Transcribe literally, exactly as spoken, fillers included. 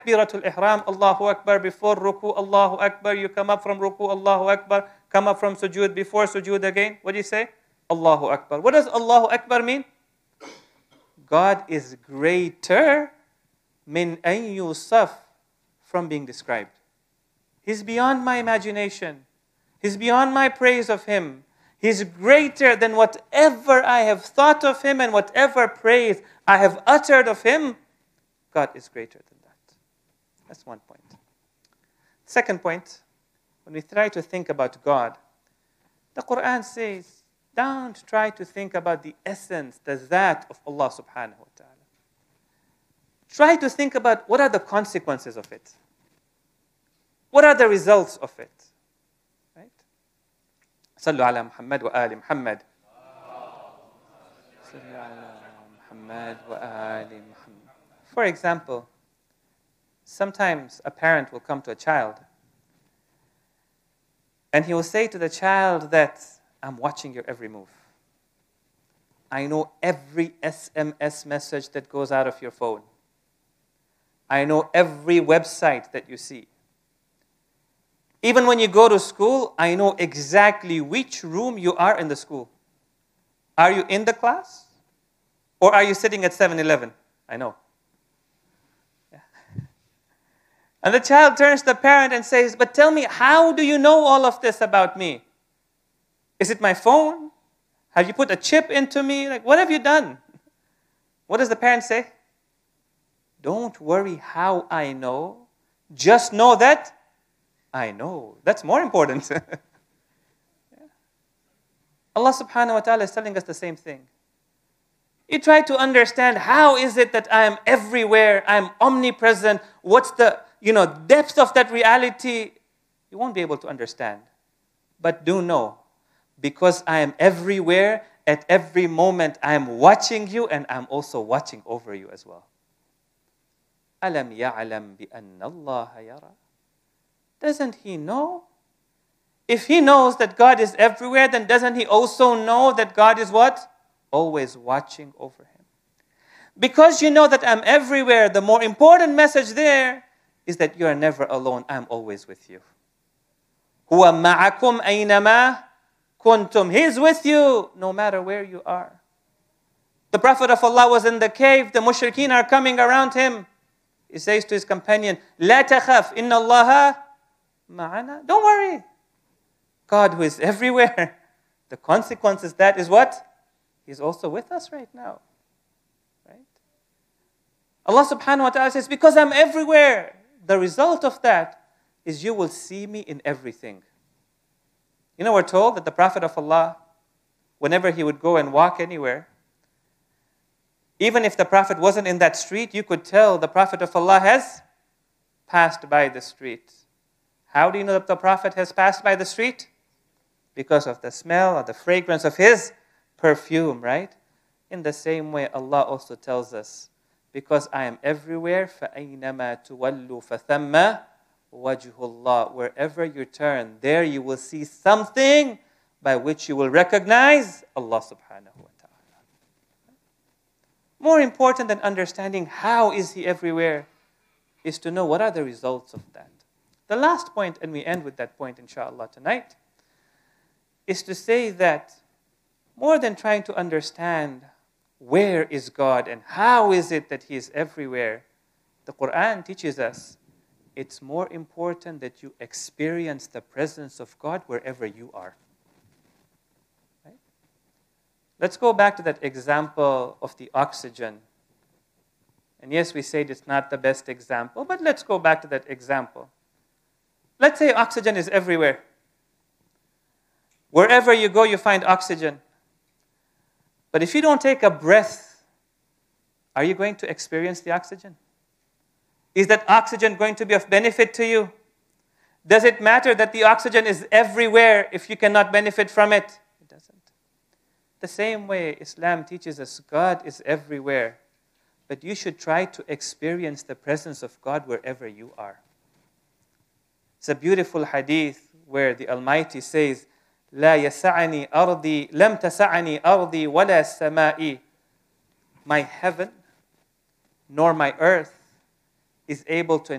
Takbiratul Ihram, Allahu Akbar, before ruku, Allahu Akbar. You come up from ruku, Allahu Akbar. Come up from sujood, before sujood again. What do you say? Allahu Akbar. What does Allahu Akbar mean? God is greater min an yusaf, from being described. He's beyond my imagination. He's beyond my praise of Him. He's greater than whatever I have thought of Him and whatever praise I have uttered of Him. God is greater than that. That's one point. Second point, when we try to think about God, the Quran says, don't try to think about the essence, the that of Allah subhanahu wa ta'ala. Try to think about what are the consequences of it. What are the results of it? Right? Sallu ala Muhammad wa ali Muhammad. Sallu ala Muhammad wa ali Muhammad. For example, sometimes a parent will come to a child and he will say to the child that, I'm watching your every move. I know every S M S message that goes out of your phone. I know every website that you see. Even when you go to school, I know exactly which room you are in the school. Are you in the class? Or are you sitting at seven eleven? I know. Yeah. And the child turns to the parent and says, but tell me, how do you know all of this about me? Is it my phone? Have you put a chip into me? Like, what have you done? What does the parent say? Don't worry how I know. Just know that I know. That's more important. Yeah. Allah subhanahu wa ta'ala is telling us the same thing. You try to understand how is it that I am everywhere, I am omnipresent, what's the you know, depth of that reality? You won't be able to understand. But do know, because I am everywhere, at every moment I am watching you and I'm also watching over you as well. أَلَمْ يَعْلَمْ بِأَنَّ اللَّهَ يَرَى. Doesn't he know? If he knows that God is everywhere, then doesn't he also know that God is what? Always watching over him. Because you know that I'm everywhere, the more important message there is that you are never alone. I'm always with you. هُوَ مَعَكُمْ أَيْنَمَا كُنْتُمْ. He's with you no matter where you are. The Prophet of Allah was in the cave. The mushrikeen are coming around him. He says to his companion, لا تخف إن الله معنا. Don't worry. God who is everywhere. The consequences that is what? He's also with us right now. Right? Allah subhanahu wa ta'ala says, because I'm everywhere, the result of that is you will see me in everything. You know, we're told that the Prophet of Allah, whenever he would go and walk anywhere, even if the Prophet wasn't in that street, you could tell the Prophet of Allah has passed by the street. How do you know that the Prophet has passed by the street? Because of the smell or the fragrance of his perfume, right? In the same way, Allah also tells us, because I am everywhere, فَأَيْنَمَا تُوَلُّوا فَثَمَّ وَجْهُ اللَّهِ. Wherever you turn, there you will see something by which you will recognize Allah subhanahu wa ta'ala. More important than understanding how is He everywhere is to know what are the results of that. The last point, and we end with that point inshallah tonight, is to say that more than trying to understand where is God and how is it that He is everywhere, the Quran teaches us it's more important that you experience the presence of God wherever you are. Right? Let's go back to that example of the oxygen. And yes, we said it's not the best example, but let's go back to that example. Let's say oxygen is everywhere. Wherever you go, you find oxygen. But if you don't take a breath, are you going to experience the oxygen? Is that oxygen going to be of benefit to you? Does it matter that the oxygen is everywhere if you cannot benefit from it? It doesn't. The same way Islam teaches us God is everywhere, but you should try to experience the presence of God wherever you are. It's a beautiful hadith where the Almighty says, لا يسعني أرضي لم تسعني أرضي ولا سمائي. My heaven nor my earth is able to